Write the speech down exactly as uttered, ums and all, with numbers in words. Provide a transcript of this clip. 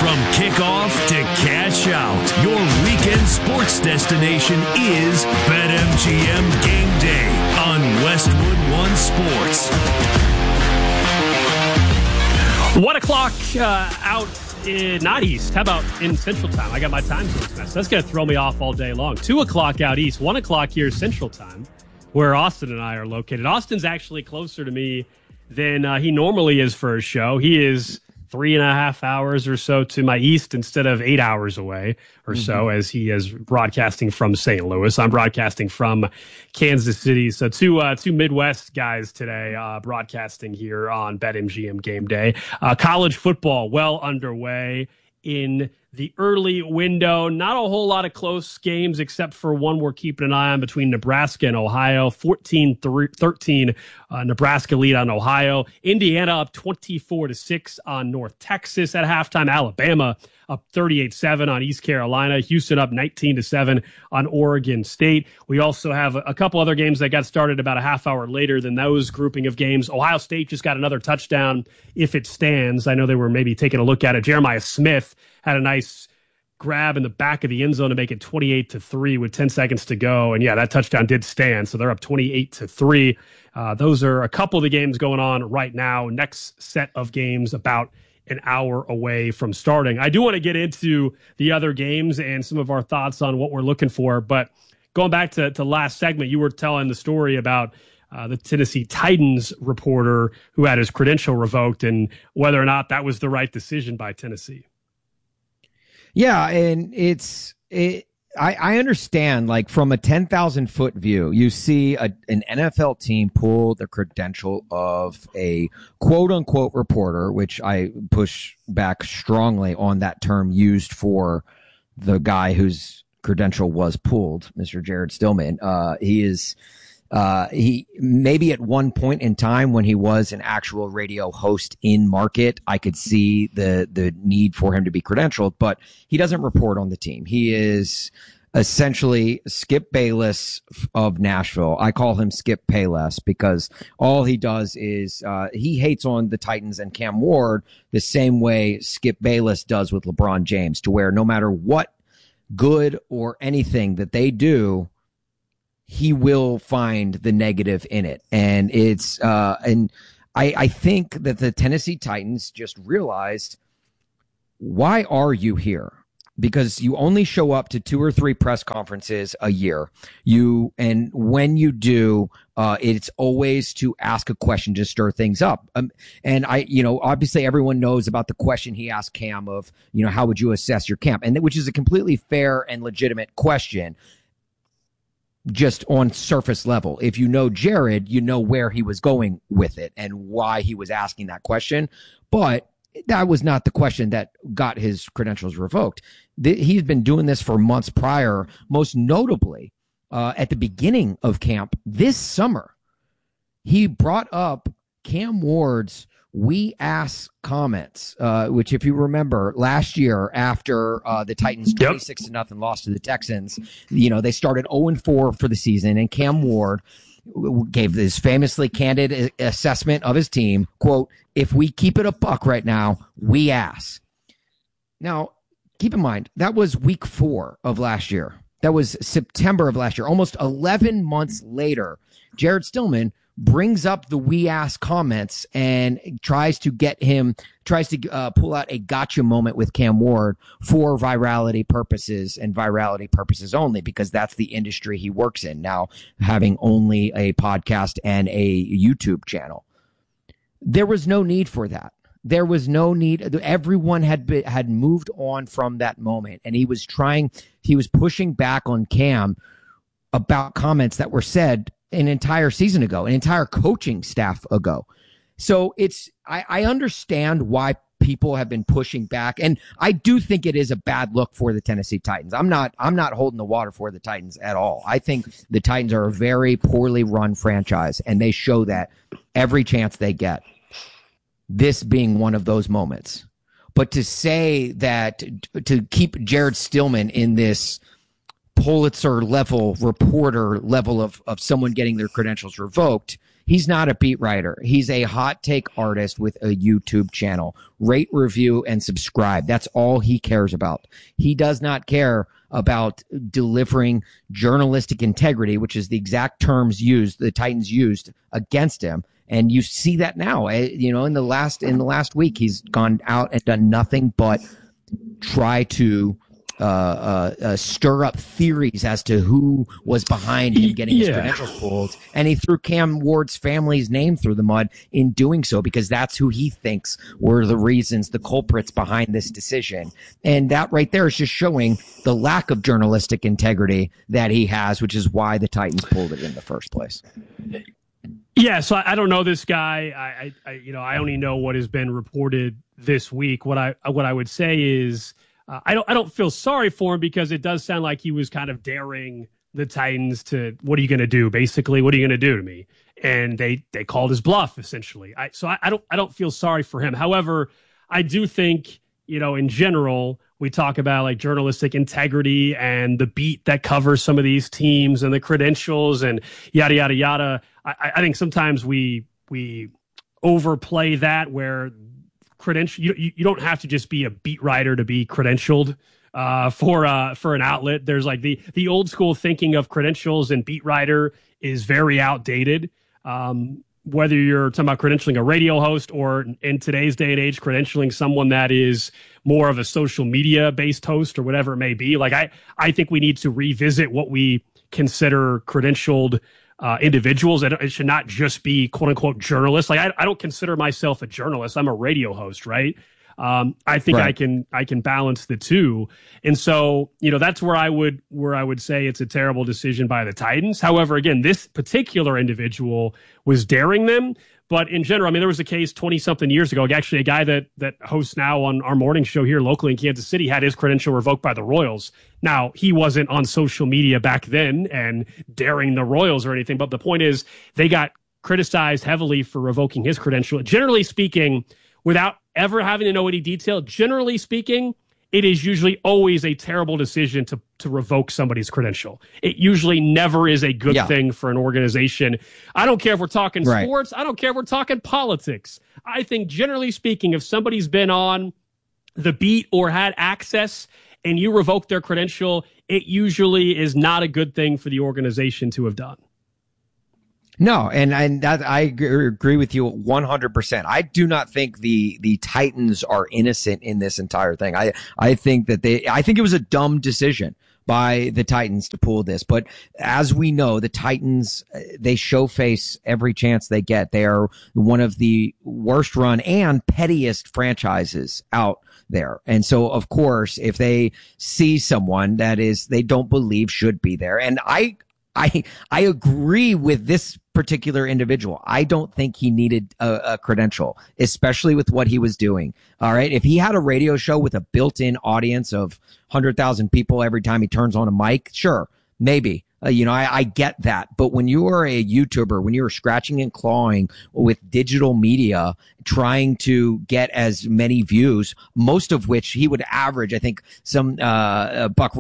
From kickoff to cash out, your weekend sports destination is BetMGM Game Day on Westwood One Sports. One o'clock uh, out in, not east. How about in Central Time? I got my time zones messed. That's going to throw me off all day long. Two o'clock out east. One o'clock here Central Time, where Austin and I are located. Austin's actually closer to me than uh, he normally is for a show. He is three and a half hours or so to my east instead of eight hours away or mm-hmm. so, as he is broadcasting from Saint Louis. I'm broadcasting from Kansas City. So two uh, two Midwest guys today uh, broadcasting here on BetMGM Game Day. Uh, college football well underway in the early window. Not a whole lot of close games except for one we're keeping an eye on between Nebraska and Ohio. fourteen thirteen uh, Nebraska lead on Ohio. Indiana up twenty-four to six on North Texas at halftime. Alabama up thirty-eight seven on East Carolina. Houston up nineteen to seven on Oregon State. We also have a couple other games that got started about a half hour later than those grouping of games. Ohio State just got another touchdown if it stands. I know they were maybe taking a look at it. Jeremiah Smith had a nice grab in the back of the end zone to make it twenty-eight to three with ten seconds to go. And yeah, that touchdown did stand. So they're up twenty-eight to three. Uh, those are a couple of the games going on right now. Next set of games about an hour away from starting. I do want to get into the other games and some of our thoughts on what we're looking for. But going back to, to last segment, you were telling the story about Uh, the Tennessee Titans reporter who had his credential revoked and whether or not that was the right decision by Tennessee. Yeah, and it's it. I, I understand, like, from a ten thousand foot view, you see a, an N F L team pull the credential of a quote unquote reporter, which I push back strongly on that term used for the guy whose credential was pulled, Mister Jared Stillman. Uh, he is. Uh, he maybe at one point in time when he was an actual radio host in market, I could see the, the need for him to be credentialed, but he doesn't report on the team. He is essentially Skip Bayless of Nashville. I call him Skip Payless because all he does is, uh, he hates on the Titans and Cam Ward the same way Skip Bayless does with LeBron James, to where no matter what good or anything that they do, he will find the negative in it. And it's, uh, and I, I think that the Tennessee Titans just realized, why are you here? Because you only show up to two or three press conferences a year. You, and when you do, uh, it's always to ask a question to stir things up. Um, and I, you know, obviously everyone knows about the question he asked Cam of, you know, how would you assess your camp? And which is a completely fair and legitimate question. Just on surface level. If you know Jared, you know where he was going with it and why he was asking that question. But that was not the question that got his credentials revoked. He's been doing this for months prior, most notably uh, at the beginning of camp this summer. He brought up Cam Ward's "we ask" comments, uh, which, if you remember, last year after uh, the Titans twenty-six to nothing lost to the Texans, you know, they started oh and four for the season, and Cam Ward gave this famously candid assessment of his team, quote, "If we keep it a buck right now, we ask." Now, keep in mind, that was week four of last year. That was September of last year. Almost eleven months later, Jared Stillman brings up the "we ask" comments and tries to get him, tries to uh, pull out a gotcha moment with Cam Ward for virality purposes and virality purposes only, because that's the industry he works in now, having only a podcast and a YouTube channel. There was no need for that. There was no need. Everyone had been, had moved on from that moment, and he was trying, he was pushing back on Cam about comments that were said an entire season ago, an entire coaching staff ago. So it's, I, I understand why people have been pushing back. And I do think it is a bad look for the Tennessee Titans. I'm not, I'm not holding the water for the Titans at all. I think the Titans are a very poorly run franchise, and they show that every chance they get. This being one of those moments. But to say that, to keep Jared Stillman in this Pulitzer level reporter level of, of someone getting their credentials revoked He's not a beat writer. He's a hot take artist with a YouTube channel. Rate, review, and subscribe. That's all he cares about. He does not care about delivering journalistic integrity, which is the exact terms used, the Titans used against him. And you see that now. You know, in the last in the last week, he's gone out and done nothing but try to uh, uh, uh, stir up theories as to who was behind him getting his yeah. credentials pulled. And he threw Cam Ward's family's name through the mud in doing so, because that's who he thinks were the reasons, the culprits behind this decision. And that right there is just showing the lack of journalistic integrity that he has, which is why the Titans pulled it in the first place. Yeah, so I, I don't know this guy. I, I, I, you know, I only know what has been reported this week. What I, what I would say is, uh, I don't, I don't feel sorry for him, because it does sound like he was kind of daring the Titans to, what are you going to do? Basically, what are you going to do to me? And they, they called his bluff, essentially. I, so I, I don't, I don't feel sorry for him. However, I do think, you know, in general, we talk about like journalistic integrity and the beat that covers some of these teams and the credentials and yada, yada, yada. I, I think sometimes we we overplay that, where credential you, you don't have to just be a beat writer to be credentialed uh, for uh, for an outlet. There's like the the old school thinking of credentials and beat writer is very outdated. Um, whether you're talking about credentialing a radio host, or in today's day and age, credentialing someone that is more of a social media based host or whatever it may be. Like I, I think we need to revisit what we consider credentialed uh, individuals. And it should not just be quote unquote journalists. Like I, I don't consider myself a journalist. I'm a radio host, right? Um, I think right. I can I can balance the two, and so you know that's where I would where I would say it's a terrible decision by the Titans. However, again, this particular individual was daring them, but in general, I mean, there was a case twenty something years ago. Actually, a guy that that hosts now on our morning show here locally in Kansas City had his credential revoked by the Royals. Now, he wasn't on social media back then and daring the Royals or anything, but the point is they got criticized heavily for revoking his credential. Generally speaking, without ever having to know any detail, generally speaking, it is usually always a terrible decision to to revoke somebody's credential. It usually never is a good yeah. thing for an organization. I don't care if we're talking right. sports. I don't care if we're talking politics. I think generally speaking, if somebody's been on the beat or had access and you revoke their credential, it usually is not a good thing for the organization to have done. No, and, and that I agree with you one hundred percent. I do not think the, the Titans are innocent in this entire thing. I, I think that they, I think it was a dumb decision by the Titans to pull this. But as we know, the Titans, they show face every chance they get. They are one of the worst run and pettiest franchises out there. And so, of course, if they see someone that is, they don't believe should be there. And I, I, I agree with this particular individual. I don't think he needed a, a credential, especially with what he was doing. All right. If he had a radio show with a built-in audience of one hundred thousand people every time he turns on a mic, sure, maybe. Uh, you know, I, I get that. But when you are a YouTuber, when you're scratching and clawing with digital media, trying to get as many views, most of which he would average, I think some, uh, Buck